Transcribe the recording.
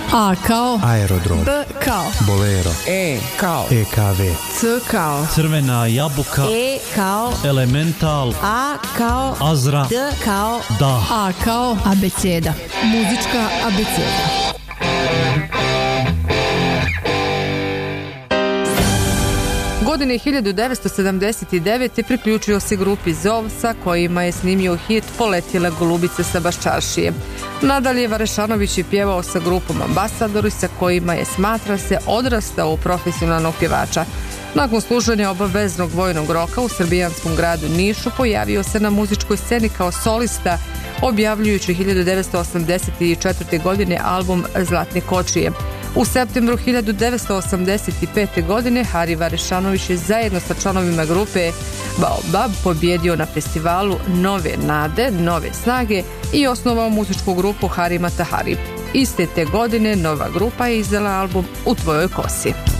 A kao aerodrom, B kao bolero, E kao EKV, C kao crvena jabuka, E kao elemental, A kao azra, D kao da. A kao abeceda. Muzička abeceda. Godine 1979. priključio se grupi Zov sa kojima je snimio hit Poletjele golubice sa Baščaršije. Nadalje, Varešanović je pjevao sa grupom Ambasadori sa kojima je, smatra se, odrastao u profesionalnog pjevača. Nakon slušanja obaveznog vojnog roka u srbijanskom gradu Nišu pojavio se na muzičkoj sceni kao solista, objavljujući 1984. godine album Zlatne kočije. U septembru 1985. godine Hari Varešanović je zajedno sa članovima grupe Baobab pobjedio na festivalu Nove nade, nove snage i osnovao muzičku grupu Hari Mata Hari. Iste te godine nova grupa je izdala album U tvojoj kosi.